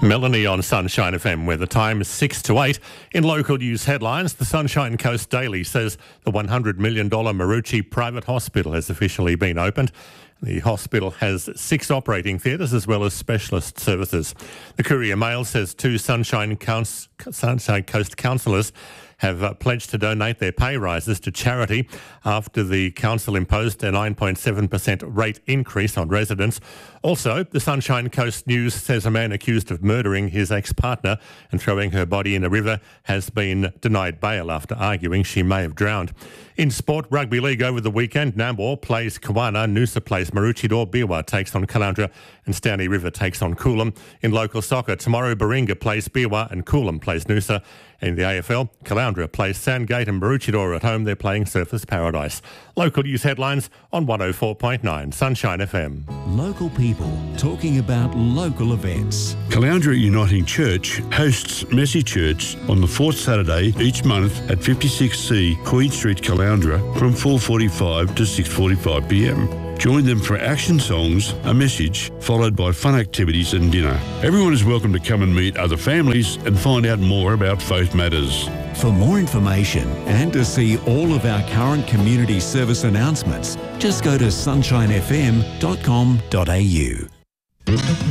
Melanie on Sunshine FM, where the time is 6 to 8. In local news headlines, the Sunshine Coast Daily says the $100 million Maroochy Private Hospital has officially been opened. The hospital has 6 operating theatres as well as specialist services. The Courier Mail says 2 Sunshine Coast councillors have pledged to donate their pay rises to charity after the council imposed a 9.7% rate increase on residents. Also, the Sunshine Coast News says a man accused of murdering his ex-partner and throwing her body in a river has been denied bail after arguing she may have drowned. In sport, rugby league over the weekend, Nambour plays Kawana, Noosa plays Maroochydore, Beerwah takes on Caloundra and Stanley River takes on Coolum. In local soccer, tomorrow Baringa plays Beerwah and Coolum plays Noosa. In the AFL, Caloundra plays Sandgate and Maroochydore at home. They're playing Surfers Paradise. Local news headlines on 104.9 Sunshine FM. Local people talking about local events. Caloundra Uniting Church hosts Messy Church on the 4th Saturday each month at 56C Queen Street, Caloundra from 4:45 to 6:45 p.m. Join them for action songs, a message, followed by fun activities and dinner. Everyone is welcome to come and meet other families and find out more about faith matters. For more information and to see all of our current community service announcements, just go to sunshinefm.com.au.